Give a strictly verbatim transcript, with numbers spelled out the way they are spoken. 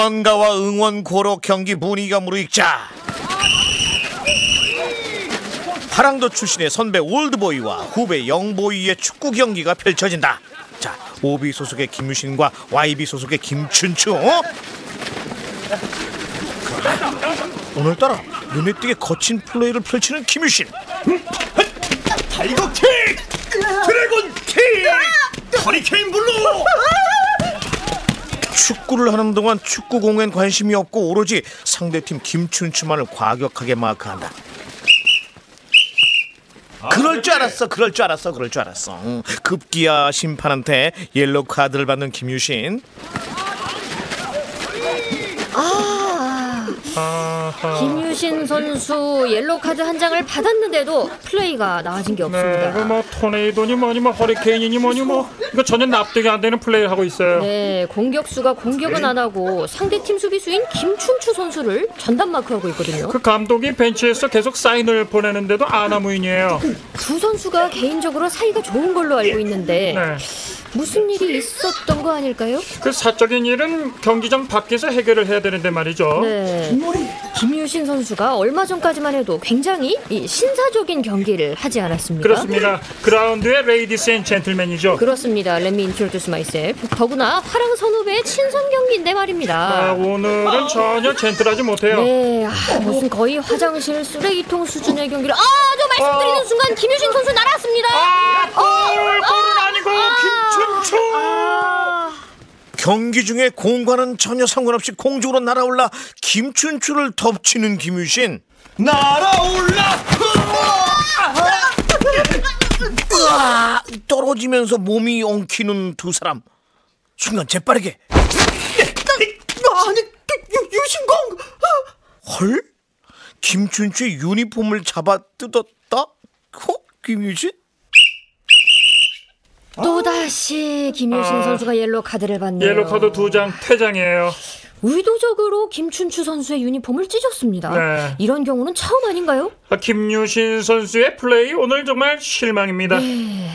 응원가와 응원고로 경기 분위기가 무르익자 파랑도 출신의 선배 올드보이와 후배 영보이의 축구 경기가 펼쳐진다. 자, 오비 소속의 김유신과 와이비 소속의 김춘추. 어? 오늘따라 눈에 띄게 거친 플레이를 펼치는 김유신. 타이거 킥! 드래곤 킥! 허리케인 블루! 축구를 하는 동안 축구공엔 관심이 없고 오로지 상대팀 김춘추만을 과격하게 마크한다. 그럴 줄 알았어 그럴 줄 알았어 그럴 줄 알았어. 응. 급기야 심판한테 옐로우 카드를 받는 김유신. 아, 김유신 선수 옐로우 카드 한 장을 받았는데도 플레이가 나아진 게 없습니다. 네, 뭐 토네이도니 뭐니 뭐 허리케인이니 뭐니 뭐 이거 전혀 납득이 안 되는 플레이를 하고 있어요. 네, 공격수가 공격은 안 하고 상대팀 수비수인 김춘추 선수를 전담 마크하고 있거든요. 그 감독이 벤치에서 계속 사인을 보내는데도 아나무인이에요. 두 선수가 개인적으로 사이가 좋은 걸로 알고 있는데 네. 무슨 일이 있었던 거 아닐까요? 그 사적인 일은 경기장 밖에서 해결을 해야 되는데 말이죠. 네. 김유신 선수가 얼마 전까지만 해도 굉장히 이 신사적인 경기를 하지 않았습니까? 그렇습니다. 그라운드의 레이디스 앤 젠틀맨이죠. 그렇습니다. Let me introduce myself. 더구나 화랑 선후배의 친선 경기인데 말입니다. 아, 오늘은 전혀 젠틀하지 못해요. 네, 아, 무슨 거의 화장실 쓰레기통 수준의 경기를. 아, 저 말씀드리는 어. 순간 김유신 선수 날아왔습니다. 아, 골! 골은 아, 아니고 아, 김춘추! 아. 경기 중에 공과는 전혀 상관없이 공중으로 날아올라 김춘추를 덮치는 김유신. 날아올라! 으아! 떨어지면서 몸이 엉키는 두 사람. 순간 재빠르게. 아니, 유신공! 헐? 김춘추의 유니폼을 잡아 뜯었다? 어? 김유신? 또다시 김유신 아. 선수가 옐로우 카드를 받네요. 옐로우 카드 두 장 퇴장이에요. 의도적으로 김춘추 선수의 유니폼을 찢었습니다. 네. 이런 경우는 처음 아닌가요? 아, 김유신 선수의 플레이 오늘 정말 실망입니다. 네,